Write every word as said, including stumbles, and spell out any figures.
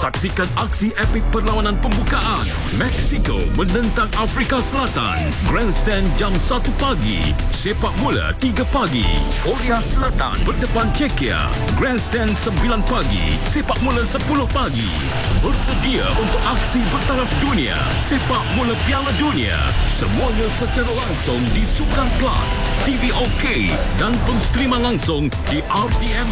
Saksikan aksi epik perlawanan pembukaan Mexico menentang Afrika Selatan. Grandstand jam satu pagi, sepak bola tiga pagi. Korea Selatan berdepan Czechia. Grandstand sembilan pagi, sepak bola sepuluh pagi. Bersedia untuk aksi bertaraf dunia, sepak bola Piala Dunia. Semuanya secara langsung di Sukan Plus, T V OK dan pun streaman langsung di R T M